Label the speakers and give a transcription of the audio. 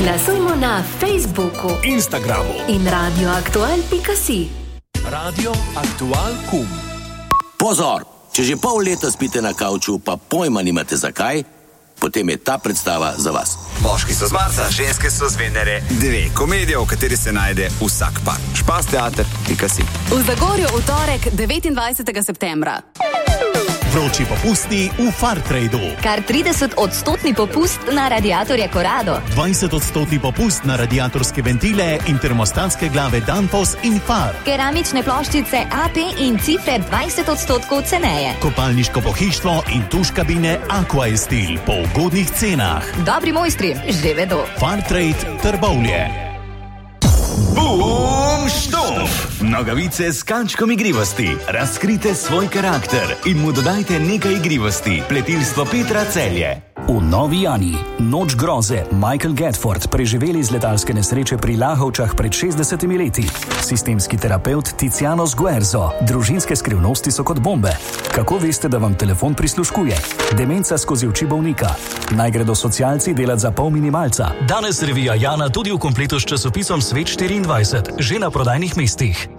Speaker 1: Glasujmo na Facebooku,
Speaker 2: Instagramu
Speaker 1: in radioaktual.si.
Speaker 2: Radio Aktual.com.
Speaker 3: Pozor! Če že pol leta spite na kavču, pa pojma nimate zakaj, potem je ta predstava za vas.
Speaker 4: Moški so z Marsa, ženske so z Venere. 2 komedije, v kateri se najde vsak par. Špasteater.si.
Speaker 5: V Zagorju v torek 29. septembra.
Speaker 2: Vroči popusti v Fartradu.
Speaker 6: Kar 30% popust na radiatorje Corrado.
Speaker 2: 20% popust na radiatorske ventile in termostatske glave Danfoss in Far.
Speaker 6: Keramične ploščice AP in cifre 20% ceneje.
Speaker 2: Kopalniško pohištvo in tuš kabine Aquaestil po ugodnih cenah.
Speaker 6: Dobri mojstri že vedo.
Speaker 2: Fartrade Trbovlje.
Speaker 7: Bum štof! Nogavice s kančkom igrivosti. Razkrite svoj karakter in mu dodajte nekaj igrivosti. Pletilstvo Petra Celje.
Speaker 8: V Novi Jani, noč groze, Michael Gedford, preživeli z letalske nesreče pri Lahovčah pred 60 leti. Sistemski terapeut Tiziano Sguerzo, družinske skrivnosti so kot bombe. Kako veste, da vam telefon prisluškuje? Demenca skozi oči bolnika. Naj gredo socialci delat za pol minimalca.
Speaker 9: Danes revija Jana tudi v kompletu s časopisom Svet 24, že na prodajnih mestih.